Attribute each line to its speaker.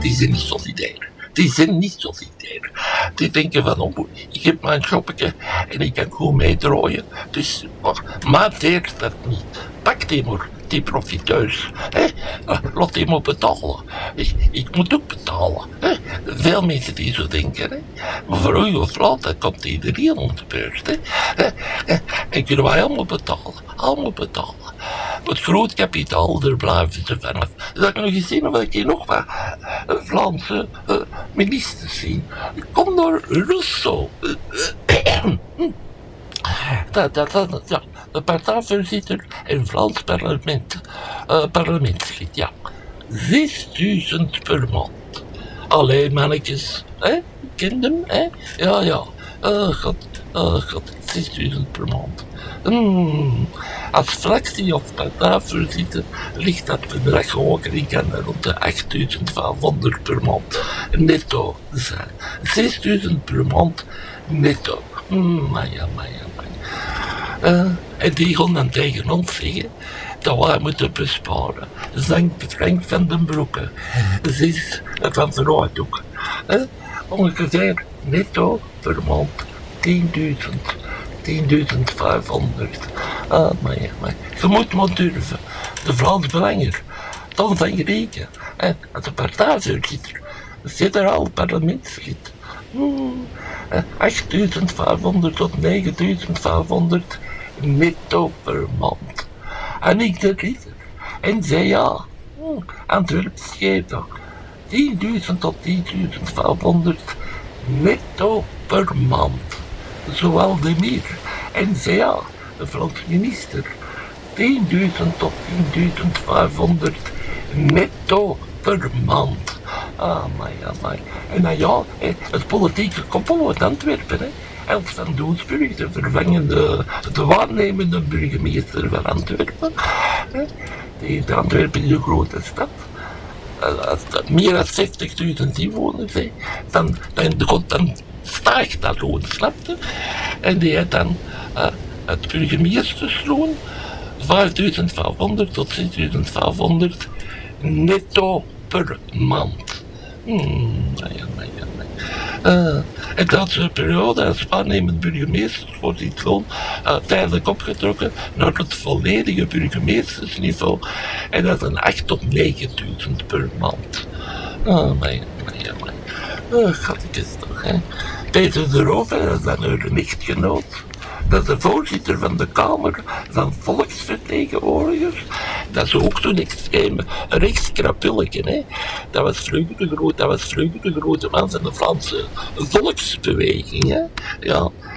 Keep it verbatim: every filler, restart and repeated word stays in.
Speaker 1: die zijn niet solidair. Die zijn niet solidair. Die denken van, oh, ik heb mijn shoppetje en ik kan goed meedraaien. Dus, maar deert dat niet. Pak die maar, die profiteurs. Hè? Laat die maar betalen. Ik, ik moet ook betalen. Hè? Veel mensen die zo denken. Hè? Maar voor u of later komt iedereen op de beurs. Hè? En kunnen wij allemaal betalen. Allemaal betalen. Het groot kapitaal, daar blijven ze vanaf. Dat heb ik nog gezien of ik hier nog wat uh, Vlaamse uh, ministers zie. Kom door Rousseau. dat, dat, dat, ja, de partijvoorzitter in het Vlaams parlement. Uh, parlementslid, ja. zesduizend per maand. Allee, mannetjes. Hè? Ken hem, hè? Ja, ja. Oh god, oh god, zesduizend per maand. Hmm. Als fractie of partijvoorzitter ligt dat bedrag hoger. Ik kan rond de achtduizend vijfhonderd per maand netto zijn. zesduizend per maand netto. Hmm, maar ja, maar ja, maar ja. Uh, en die gaan dan tegen ons zeggen dat wij moeten besparen. Zank Frank van den Broeke. Dat is van vooruit ook. Uh, ongeveer netto per maand tienduizend. tienduizend vijfhonderd. Ah, maar ja, maar je moet maar durven. De Vlaams Belanger, dan van je reken. En de partijvoorzitter, de federaal parlementslid. Hmm, achtduizend vijfhonderd tot negenduizend vijfhonderd netto per maand. En ik de ridder. En zei ja, hmm, Antwerpen schepen. tienduizend tot tienduizend vijfhonderd netto per maand. Zowel de meer. En zei ja, de Franse minister, tienduizend tot tienduizend vijfhonderd netto per maand. Ah, maar ja, maar. En nou ja, het politieke koppel uit Antwerpen, hè. Els van Doensburg, de vervangende, de waarnemende burgemeester van Antwerpen. Hè. Die de Antwerpen is een grote stad. Meer dan zestigduizend inwoners, hè. Dan, dan, dan stijgt dat loon, snapte? En die heeft dan uh, het burgemeestersloon vijfduizend vijfhonderd tot zesduizend vijfhonderd netto per maand. Hmm, nou ja, nou ja, nou ja. Uh, en dat is een periode als waarnemend burgemeester wordt dit loon uh, tijdelijk opgetrokken naar het volledige burgemeestersniveau. En dat is een acht tot negenduizend per maand. Oh, maar ja, maar ja, maar ja. Oh, gatjes toch, hè. Peter de Rover, dat is dan een echtgenoot. Dat is de voorzitter van de Kamer van Volksvertegenwoordigers. Dat is ook zo'n extreme rechtskrapulletje, hè. Dat was vroeger de grote, dat was vroeger de grote man van de Vlaamse volksbeweging, hè. Ja.